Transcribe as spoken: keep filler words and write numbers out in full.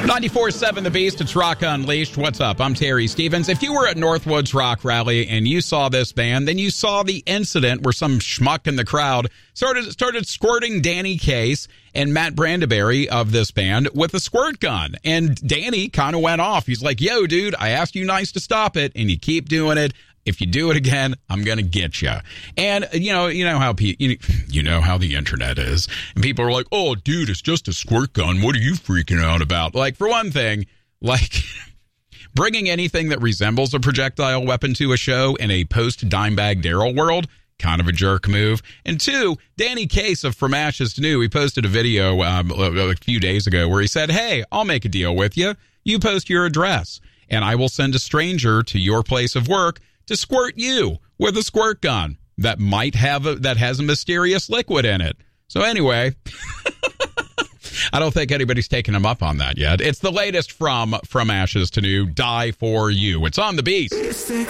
ninety-four point seven The Beast, it's Rock Unleashed. What's up? I'm Terry Stevens. If you were at Northwoods Rock Rally and you saw this band, then you saw the incident where some schmuck in the crowd started started squirting Danny Case and Matt Brandeberry of this band with a squirt gun. And Danny kind of went off. He's like, yo, dude, I asked you nice to stop it, and you keep doing it. If you do it again, I'm going to get you. And, you know, you know how pe- you, you know how the internet is. And people are like, oh, dude, it's just a squirt gun. What are you freaking out about? Like, for one thing, like bringing anything that resembles a projectile weapon to a show in a post-Dimebag Darrell world, kind of a jerk move. And two, Danny Case of From Ashes to New, he posted a video um, a few days ago where he said, hey, I'll make a deal with you. You post your address, and I will send a stranger to your place of work to squirt you with a squirt gun that might have a, that has a mysterious liquid in it. So anyway, I don't think anybody's taken him up on that yet. It's the latest from From Ashes to New, Die For You. It's on The Beast.